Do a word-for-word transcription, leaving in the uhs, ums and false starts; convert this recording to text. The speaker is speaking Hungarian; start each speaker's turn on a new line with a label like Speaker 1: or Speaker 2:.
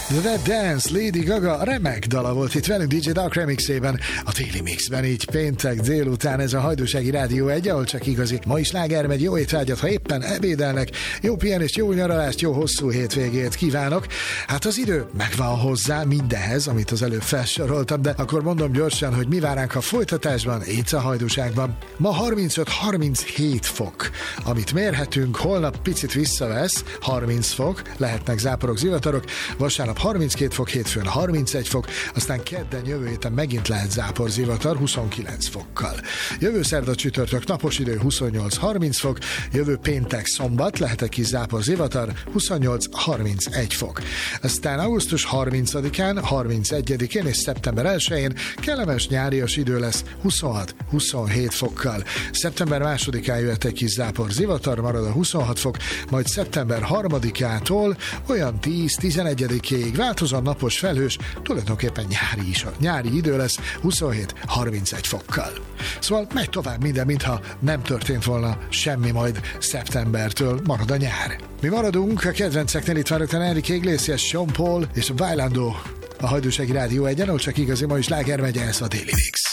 Speaker 1: The Dance, Lady Gaga remek dala volt itt velünk dé dzsé Dark remixében, a téli mixben, így péntek délután. Ez a Hajdúsági Rádió egy, ahol csak igazi mai sláger megy. Jó étvágyat, ha éppen ebédelnek, jó pihenést, jó nyaralást, jó hosszú hétvégét kívánok. Hát az idő megvan hozzá mindenhez, amit az előbb felsoroltam, de akkor mondom gyorsan, hogy mi vár ránk a folytatásban, itt a Hajdúságban. Ma harmincöt-harminchét fok, amit mérhetünk, holnap picit visszavesz, harminc fok, lehetnek záporok, zivatarok, vasárnap harminckét fok, hétfőn harmincegy fok, aztán kedden jövő héten megint lehet zápor, zivatar huszonkilenc fokkal. Jövő szerda csütörtök napos idő huszonnyolc-harminc fok, jövő péntek szombat lehet egy kis zápor, zivatar huszonnyolc-harmincegy fok. Aztán augusztus harmincadikán, harmincegyedikén és szeptember elsején kellemes nyárias idő lesz huszonhat-huszonhét fokkal. Szeptember másodikán jöhet egy kis zápor, zivatar, marad a huszonhat fok, majd szeptember harmadikától olyan tíz-tizenegyedikéig változóan napos, felhős, tulajdonképpen nyári is, nyári idő lesz huszonhét-harmincegy fokkal. Szóval megy tovább minden, mintha nem történt volna semmi, majd szeptembertől marad a nyár. Mi maradunk a kedvenceknél, itt várok Enrique Iglesias, Sean Paul és a Bailando. A Hajdúsági Rádió egyen, ahol csak igazi mai sláger megy, ez a Daily Mix.